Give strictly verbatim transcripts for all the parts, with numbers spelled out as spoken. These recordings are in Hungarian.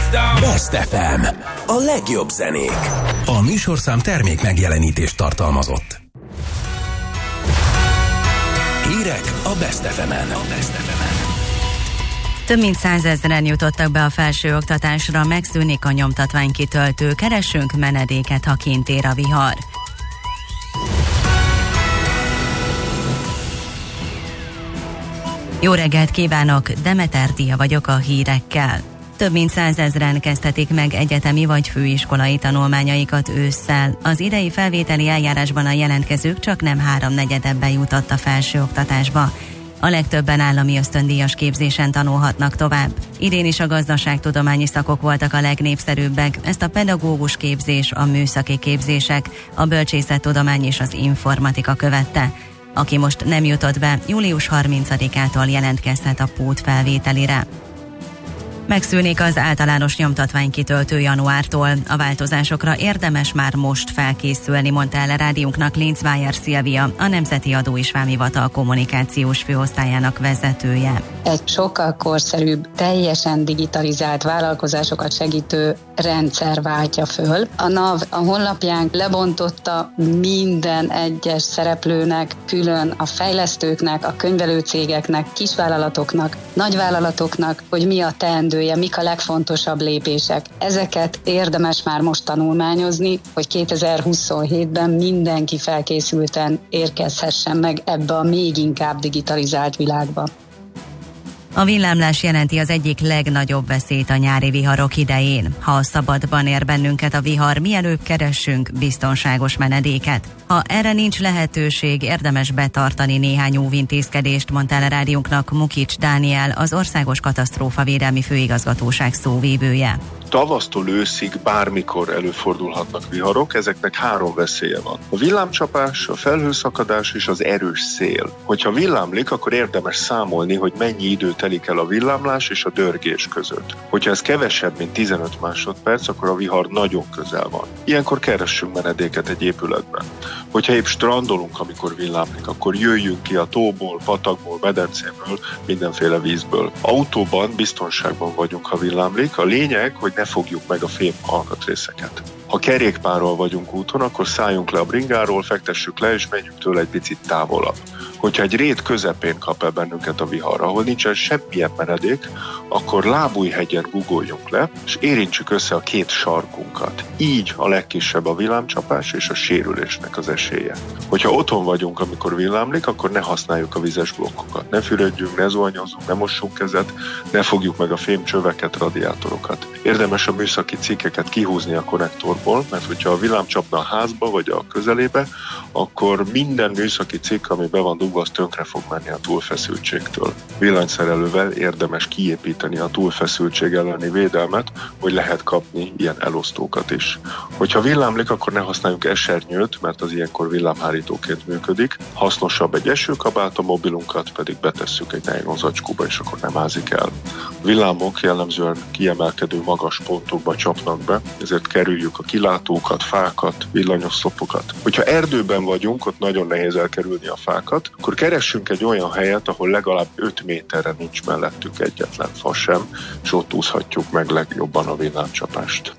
Best ef em. A legjobb zenék. A műsorszám termék megjelenítést tartalmazott. Hírek a Best ef emen. Több mint százezren jutottak be a felsőoktatásra, megszűnik a nyomtatványkitöltő, keresünk menedéket, ha kint ér a vihar. Jó reggelt kívánok, Demeter Dia vagyok a hírekkel. Több mint százezren kezdhetik meg egyetemi vagy főiskolai tanulmányaikat ősszel. Az idei felvételi eljárásban a jelentkezők csak nem háromnegyedebben jutott a felsőoktatásba. A legtöbben állami ösztöndíjas képzésen tanulhatnak tovább. Idén is a gazdaságtudományi szakok voltak a legnépszerűbbek, ezt a pedagógus képzés, a műszaki képzések, a bölcsészettudomány és az informatika követte. Aki most nem jutott be, július harmincadikától jelentkezhet a pótfelvételire. Megszűnik az általános nyomtatványkitöltő januártól. A változásokra érdemes már most felkészülni, mondta el a rádiónknak Linzweier Szilvia, a Nemzeti Adó és Vámhivatal kommunikációs főosztályának vezetője. Egy sokkal korszerűbb, teljesen digitalizált vállalkozásokat segítő rendszer váltja föl. A NAV a honlapján lebontotta minden egyes szereplőnek, külön a fejlesztőknek, a könyvelőcégeknek, kisvállalatoknak, nagyvállalatoknak, hogy mi a teendője, mik a legfontosabb lépések. Ezeket érdemes már most tanulmányozni, hogy kétezer-huszonhétben mindenki felkészülten érkezhessen meg ebbe a még inkább digitalizált világba. A villámlás jelenti az egyik legnagyobb veszélyt a nyári viharok idején. Ha a szabadban ér bennünket a vihar, mielőbb keressünk biztonságos menedéket. Ha erre nincs lehetőség, érdemes betartani néhány óvintézkedést, mondta el a rádiónknak Mukics Dániel, az Országos Katasztrófavédelmi Főigazgatóság szóvivője. Tavasztól őszig bármikor előfordulhatnak viharok, ezeknek három veszélye van. A villámcsapás, a felhőszakadás és az erős szél. Hogyha villámlik, akkor érdemes számolni, hogy mennyi idő telik el a villámlás és a dörgés között. Hogyha ez kevesebb, mint tizenöt másodperc, akkor a vihar nagyon közel van. Ilyenkor keressünk menedéket egy épületben. Hogyha épp strandolunk, amikor villámlik, akkor jöjjünk ki a tóból, patakból, medencéből, mindenféle vízből. Autóban biztonságban vagyunk, ha villámlik. A lényeg, hogy ne fogjuk meg a fém alkatrészeket. Ha kerékpárral vagyunk úton, akkor szálljunk le a bringáról, fektessük le, és menjünk tőle egy picit távolabb. Hogyha egy rét közepén kap el bennünket a vihar, ahol nincsen semmilyen menedék, akkor Lábújhegyen guggoljunk le, és érintsük össze a két sarkunkat. Így a legkisebb a villámcsapás és a sérülésnek az esélye. Hogyha otthon vagyunk, amikor villámlik, akkor ne használjuk a vizes blokkokat. Ne fürödjünk, ne zuhanyozzunk, ne mossunk kezet, ne fogjuk meg a fémcsöveket, radiátorokat. Érdemes a műszaki cikkeket kihúzni a konnektorból, mert hogyha a villám csapna a házba vagy a közelébe, akkor minden műszaki cikk, ami be van dugva, az tönkre fog menni a túlfeszültségtől. Villanyszerelővel érdemes kiépíteni a túlfeszültség elleni védelmet, hogy lehet kapni ilyen elosztókat is. Hogyha villámlik, akkor ne használjuk esernyőt, mert az ilyenkor villámhárítóként működik. Hasznosabb egy esőkabát, a mobilunkat pedig betesszük egy nylon zacskóba, és akkor nem ázik el. A villámok jellemzően kiemelkedő magas pontokba csapnak be, ezért kerüljük a kilátókat, fákat, villanyoszlopokat. Hogyha erdőben vagyunk, ott nagyon nehéz elkerülni a fákat, akkor keressünk egy olyan helyet, ahol legalább öt méterre nincs mellettük egyetlen fa sem, és ott úszhatjuk meg legjobban a villámcsapást.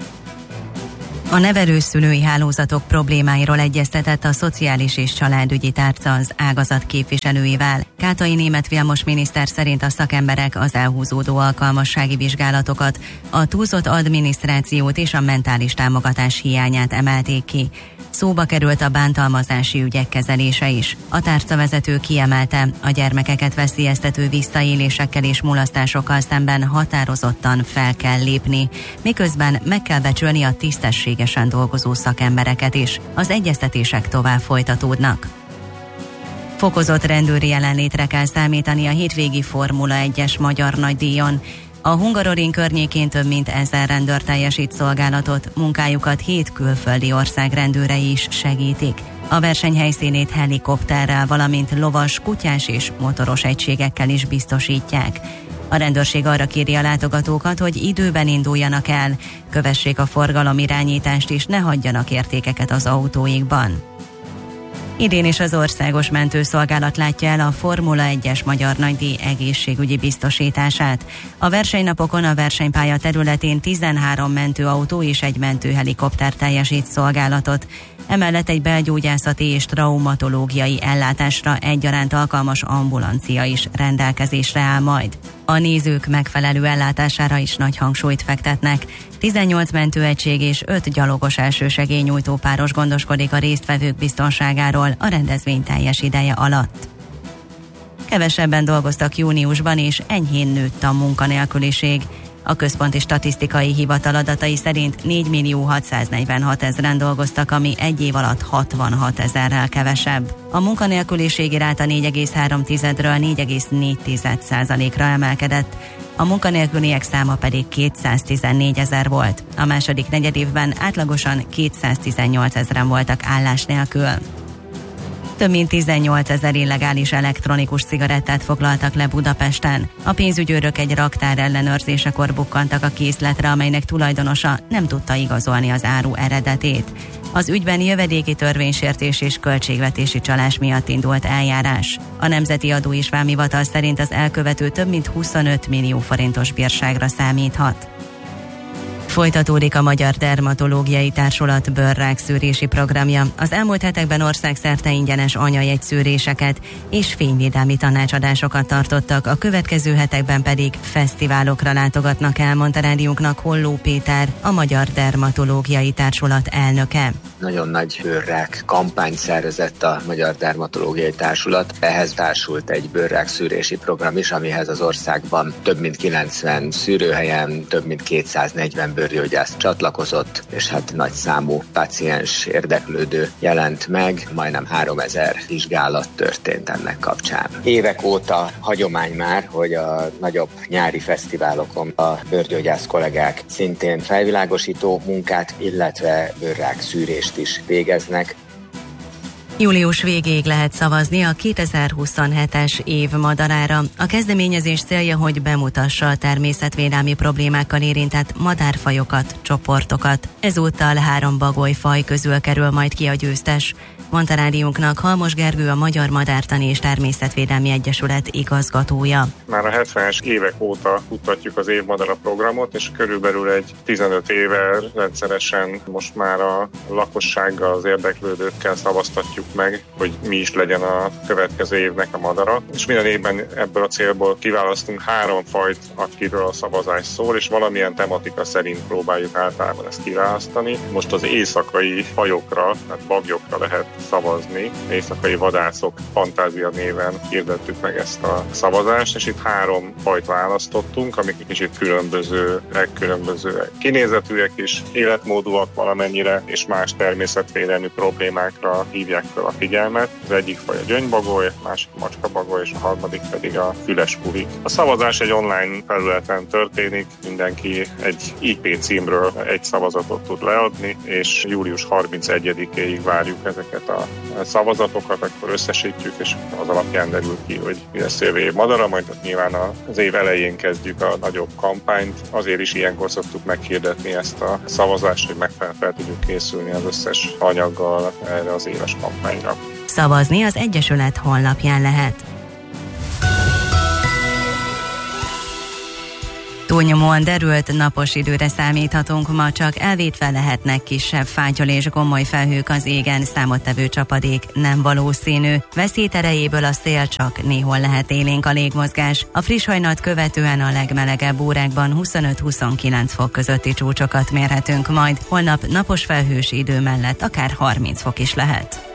A nevelőszülői hálózatok problémáiról egyeztetett a Szociális és Családügyi Tárca az ágazat képviselőivel. Kátai Németh Vilmos miniszter szerint a szakemberek az elhúzódó alkalmassági vizsgálatokat, a túlzott adminisztrációt és a mentális támogatás hiányát emelték ki. Szóba került a bántalmazási ügyek kezelése is. A tárcavezető kiemelte, a gyermekeket veszélyeztető visszaélésekkel és mulasztásokkal szemben határozottan fel kell lépni, miközben meg kell becsülni a tisztességesen dolgozó szakembereket is. Az egyeztetések tovább folytatódnak. Fokozott rendőri jelenlétre kell számítani a hétvégi Formula egyes magyar nagydíjon. A Hungaroring környékén több mint ezer rendőr teljesít szolgálatot, munkájukat hét külföldi ország rendőrei is segítik. A verseny helyszínét helikopterrel, valamint lovas, kutyás és motoros egységekkel is biztosítják. A rendőrség arra kéri a látogatókat, hogy időben induljanak el, kövessék a forgalomirányítást és ne hagyjanak értékeket az autóikban. Idén is az Országos Mentőszolgálat látja el a Formula egyes magyar nagydíj egészségügyi biztosítását. A versenynapokon a versenypálya területén tizenhárom mentőautó és egy mentőhelikopter teljesít szolgálatot. Emellett egy belgyógyászati és traumatológiai ellátásra egyaránt alkalmas ambulancia is rendelkezésre áll majd. A nézők megfelelő ellátására is nagy hangsúlyt fektetnek. tizennyolc mentőegység és öt gyalogos elsősegélynyújtó páros gondoskodik a résztvevők biztonságáról a rendezvény teljes ideje alatt. Kevesebben dolgoztak júniusban, és enyhén nőtt a munkanélküliség. A Központi Statisztikai Hivatal adatai szerint négy millió hatszáznegyvenhat ezren dolgoztak, ami egy év alatt hatvanhat ezerrel kevesebb. A munkanélküliségi ráta négy egész három tizedről négy egész négy tized százalékra emelkedett, a munkanélküliek száma pedig kétszáztizennégy ezer volt. A második negyedévben átlagosan kétszáztizennyolc ezren voltak állás nélkül. Több mint tizennyolc ezer illegális elektronikus cigarettát foglaltak le Budapesten. A pénzügyőrök egy raktár ellenőrzésekor bukkantak a készletre, amelynek tulajdonosa nem tudta igazolni az áru eredetét. Az ügyben jövedéki törvénysértés és költségvetési csalás miatt indult eljárás. A Nemzeti Adó és Vámhivatal szerint az elkövető több mint huszonöt millió forintos bírságra számíthat. Folytatódik a Magyar Dermatológiai Társulat bőrrákszűrési programja. Az elmúlt hetekben országszerte ingyenes anyajegyszűréseket és fényvédelmi tanácsadásokat tartottak, a következő hetekben pedig fesztiválokra látogatnak el, mondta rádiónknak Holló Péter, a Magyar Dermatológiai Társulat elnöke. Nagyon nagy bőrrák kampányt szervezett a Magyar Dermatológiai Társulat. Ehhez társult egy bőrrákszűrési program is, amihez az országban több mint kilencven szűrőhelyen több mint kétszáznegyven bőrgyógyász csatlakozott, és hát nagy számú páciens érdeklődő jelent meg, majdnem háromezer vizsgálat történt ennek kapcsán. Évek óta hagyomány már, hogy a nagyobb nyári fesztiválokon a bőrgyógyász kollégák szintén felvilágosító munkát, illetve bőrrák szűrést is végeznek. Július végéig lehet szavazni a kétezer-huszonhetes év madarára. A kezdeményezés célja, hogy bemutassa a természetvédelmi problémákkal érintett madárfajokat, csoportokat. Ezúttal három bagolyfaj közül kerül majd ki a győztes, mondta rádiónknak Halmos Gergő, a Magyar Madártani és Természetvédelmi Egyesület igazgatója. Már a hetvenes évek óta futtatjuk az évmadara programot, és körülbelül egy tizenöt éve rendszeresen most már a lakossággal, az érdeklődőkkel szavaztatjuk meg, hogy mi is legyen a következő évnek a madara. És minden évben ebből a célból kiválasztunk három fajt, akiről a szavazás szól, és valamilyen tematika szerint próbáljuk általában ezt kiválasztani. Most az éjszakai fajokra, tehát bagyokra lehet szavazni. Éjszakai vadászok fantázia néven hirdettük meg ezt a szavazást, és itt három fajt választottunk, amik kicsit különbözőek, különböző kinézetűek is, életmódúak valamennyire, és más természetvédelmi problémákra hívják fel a figyelmet. Az egyik faj a gyöngybagoly, a másik macskabagoly, és a harmadik pedig a füles puhi. A szavazás egy online felületen történik, mindenki egy i pé címről egy szavazatot tud leadni, és július harmincegyedikéig várjuk ezeket a szavazatokat, akkor összesítjük, és az alapján derül ki, hogy mi lesz jövő év madara, majd nyilván az év elején kezdjük a nagyobb kampányt. Azért is ilyenkor szoktuk meghirdetni ezt a szavazást, hogy megfelelően fel tudjuk készülni az összes anyaggal erre az éves kampányra. Szavazni az Egyesület honlapján lehet. Túlnyomóan derült, napos időre számíthatunk ma, csak elvétve lehetnek kisebb fátyol és gomoly felhők az égen, számottevő csapadék nem valószínű. Veszélyterejéből a szél, csak néhol lehet élénk a légmozgás. A friss hajnalt követően a legmelegebb órákban huszonöt-huszonkilenc fok közötti csúcsokat mérhetünk majd. Holnap napos felhős idő mellett akár harminc fok is lehet.